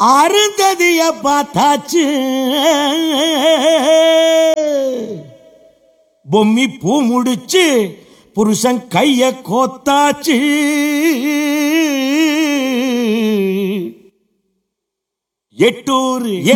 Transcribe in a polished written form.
அருந்ததிய பார்த்தாச்சு, பொம்மி பூ முடிச்சு புருஷன் கைய கோத்தாச்சு. எட்டூர்